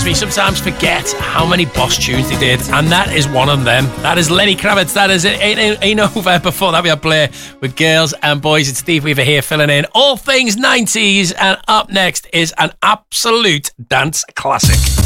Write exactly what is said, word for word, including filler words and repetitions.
me sometimes forget how many Boss tunes they did, and that is one of them. That is Lenny Kravitz. That is it. Ain't, ain't over. Before that, we had Play with Girls and Boys. It's Steve Weaver here filling in all things nineties, and up next is an absolute dance classic.